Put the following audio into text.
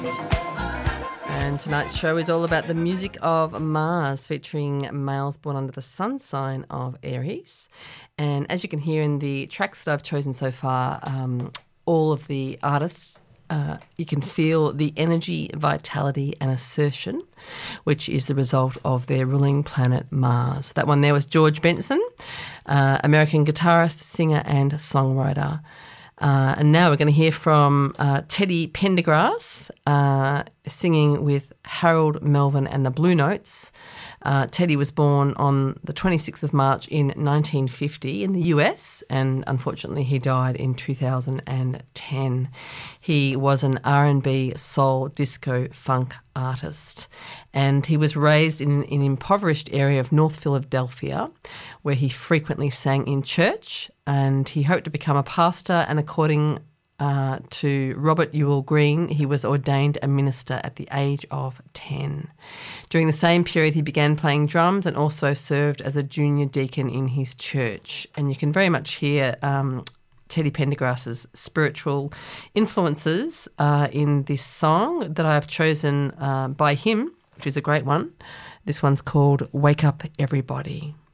And tonight's show is all about the music of Mars, featuring males born under the sun sign of Aries. And as you can hear in the tracks that I've chosen so far, all of the artists, you can feel the energy, vitality and assertion, which is the result of their ruling planet Mars. That one there was George Benson, American guitarist, singer and songwriter. And now we're going to hear from Teddy Pendergrass singing with Harold Melvin and the Blue Notes. Teddy was born on the 26th of March in 1950 in the US, and unfortunately he died in 2010. He was an R&B, soul, disco, funk artist, and he was raised in an impoverished area of North Philadelphia where he frequently sang in church, and he hoped to become a pastor, and according to Robert Ewell Green, he was ordained a minister at the age of 10. During the same period, he began playing drums and also served as a junior deacon in his church. And you can very much hear Teddy Pendergrass's spiritual influences in this song that I have chosen by him, which is a great one. This one's called Wake Up Everybody.